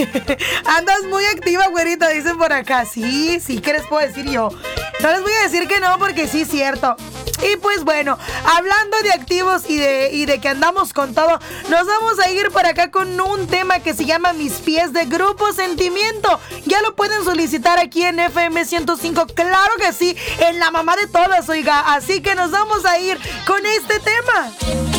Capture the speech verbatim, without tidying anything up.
Andas muy activa, güerita, dicen por acá. Sí, sí, ¿qué les puedo decir yo? No les voy a decir que no, porque sí es cierto. Y pues bueno, hablando de activos y de, y de que andamos con todo, nos vamos a ir por acá con un tema que se llama Mis Pies de Grupo Sentimiento. Ya lo pueden solicitar aquí en F M ciento cinco, claro que sí, en la mamá de todas, oiga. Así que nos vamos a ir con este tema.